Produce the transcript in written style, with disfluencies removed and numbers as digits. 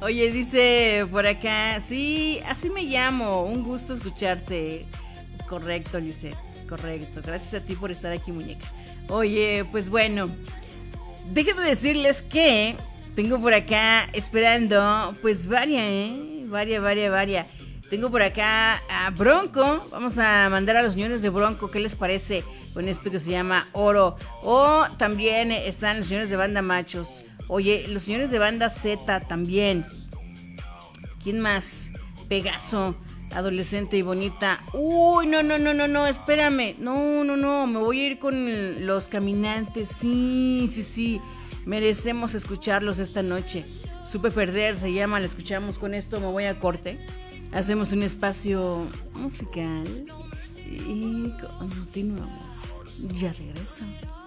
Oye, dice por acá, sí, así me llamo, un gusto escucharte. Correcto, Lice, correcto. Gracias a ti por estar aquí, muñeca. Oye, pues bueno, déjenme decirles que tengo por acá esperando, pues varia. Tengo por acá a Bronco. Vamos a mandar a los señores de Bronco. ¿Qué les parece con esto que se llama Oro? O también están los señores de Banda Machos. Oye, los señores de Banda Z también. ¿Quién más? Pegaso, adolescente y bonita. Uy, no, espérame. No, me voy a ir con los caminantes. Sí. Merecemos escucharlos esta noche. Supe perder, se llama, la escuchamos con esto, me voy a corte. Hacemos un espacio musical y continuamos. Ya regreso.